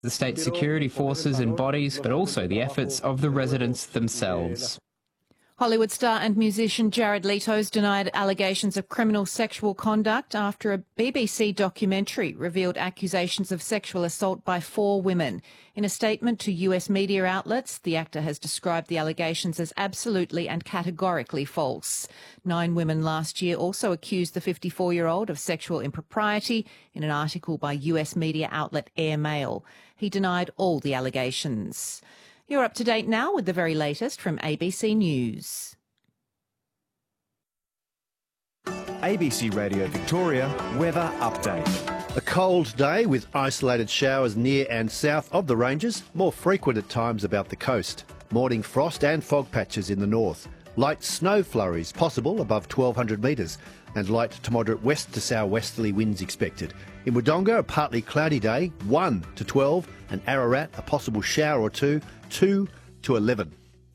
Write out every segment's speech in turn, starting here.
the state security forces and bodies, but also the efforts of the residents themselves. Hollywood star and musician Jared Leto's denied allegations of criminal sexual conduct after a BBC documentary revealed accusations of sexual assault by 4 women. In a statement to US media outlets, the actor has described the allegations as absolutely and categorically false. 9 women last year also accused the 54-year-old of sexual impropriety in an article by US media outlet Airmail. He denied all the allegations. You're up to date now with the very latest from ABC News. ABC Radio Victoria weather update. A cold day with isolated showers near and south of the ranges, more frequent at times about the coast. Morning frost and fog patches in the north. Light snow flurries possible above 1,200 metres and light to moderate west to southwesterly winds expected. In Wodonga, a partly cloudy day, 1 to 12, and Ararat, a possible shower or two, 2 to 11.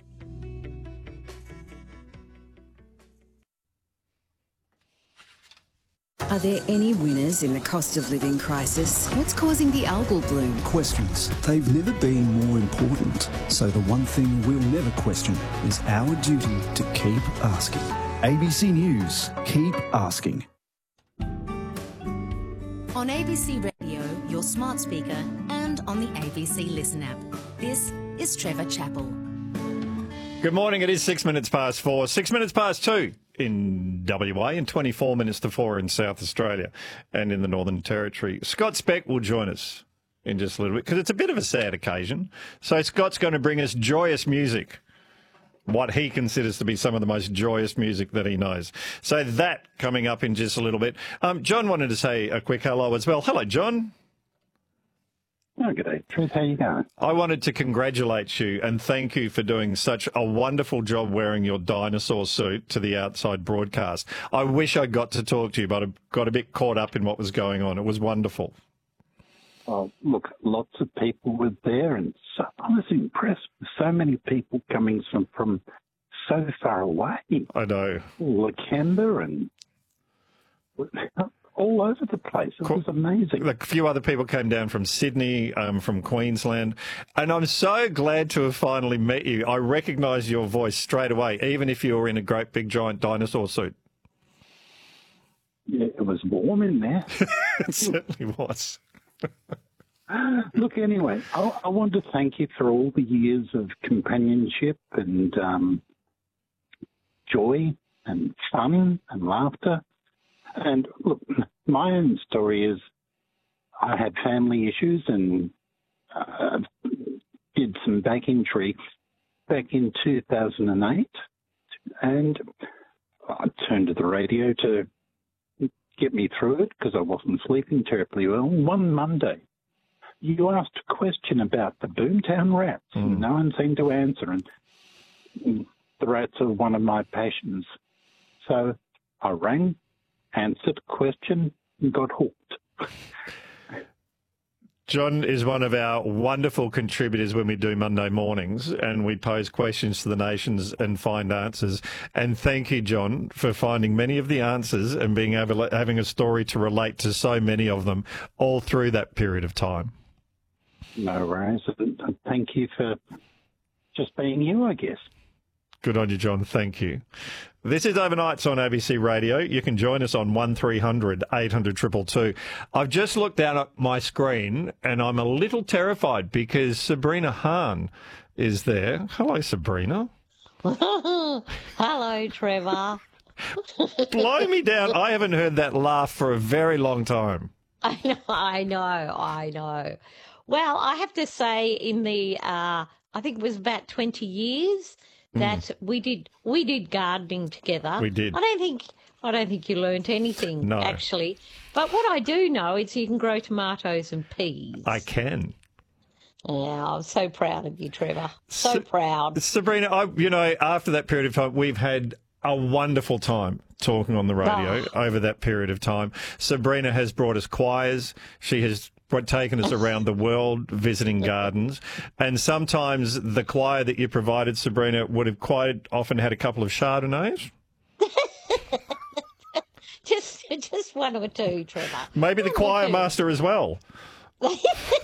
Are there any winners in the cost of living crisis? What's causing the algal bloom? Questions. They've never been more important. So the one thing we'll never question is our duty to keep asking. ABC News. Keep asking. On ABC Radio, your smart speaker, and on the ABC Listen app. This is Trevor Chappell. Good morning. It is 6 minutes past 4, 6 minutes past 2 in WA and 24 minutes to 4 in South Australia and in the Northern Territory. Scott Speck will join us in just a little bit because it's a bit of a sad occasion. So Scott's going to bring us joyous music, what he considers to be some of the most joyous music that he knows. So that coming up in just a little bit. John wanted to say a quick hello as well. Hello, John. Oh, good day, Trev. How you going? I wanted to congratulate you and thank you for doing such a wonderful job wearing your dinosaur suit to the outside broadcast. I wish I got to talk to you, but I got a bit caught up in what was going on. It was wonderful. Oh, look, lots of people were there, and I was impressed with so many people coming from so far away. I know. Lakemba and all over the place. It was amazing. A few other people came down from Sydney, from Queensland, and I'm so glad to have finally met you. I recognised your voice straight away, even if you were in a great big giant dinosaur suit. Yeah, it was warm in there. It certainly was. Look, anyway, I want to thank you for all the years of companionship and joy and fun and laughter. And look, my own story is I had family issues and did some back injury back in 2008. And I turned to the radio to get me through it because I wasn't sleeping terribly well. One Monday, you asked a question about the Boomtown rats, and no one seemed to answer. And the rats are one of my passions. So I rang, answered a question, and got hooked. John is one of our wonderful contributors when we do Monday mornings, and we pose questions to the nations and find answers. And thank you, John, for finding many of the answers and being able having a story to relate to so many of them all through that period of time. No worries. Thank you for just being you, I guess. Good on you, John. Thank you. This is Overnights on ABC Radio. You can join us on 1300 800 222. I've just looked down at my screen and I'm a little terrified because Sabrina Hahn is there. Hello, Sabrina. Hello, Trevor. Blow me down. I haven't heard that laugh for a very long time. I know. Well, I have to say in the, I think it was about 20 years that we did gardening together. We did. I don't think you learnt anything, No. actually. But what I do know is you can grow tomatoes and peas. I can. Yeah, I'm so proud of you, Trevor. So proud. Sabrina, after that period of time, we've had a wonderful time talking on the radio over that period of time. Sabrina has brought us choirs. She has taken us around the world visiting gardens. And sometimes the choir that you provided, Sabrina, would have quite often had a couple of Chardonnays. just one or two, Trevor. Maybe the choir master as well.